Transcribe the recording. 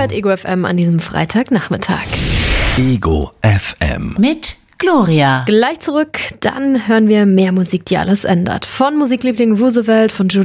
hört Ego FM an diesem Freitagnachmittag. Ego FM. Mit Gloria. Gleich zurück, dann hören wir mehr Musik, die alles ändert. Von Musikliebling Roosevelt, von Julie